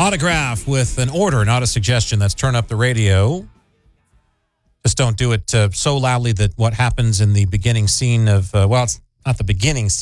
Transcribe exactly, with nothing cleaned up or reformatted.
Autograph with an order, not a suggestion. That's turn up the radio. Just don't do it uh, so loudly that what happens in the beginning scene of, uh, well, it's not the beginning scene.